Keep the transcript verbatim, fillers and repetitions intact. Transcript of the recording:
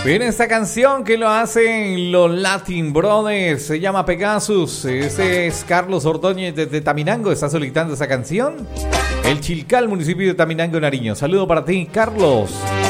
Bien, esta canción que lo hacen los Latin Brothers se llama Pegasus. Ese es Carlos Ordóñez desde Taminango, está solicitando esa canción. El Chilcal, municipio de Taminango, Nariño. Saludo para ti, Carlos.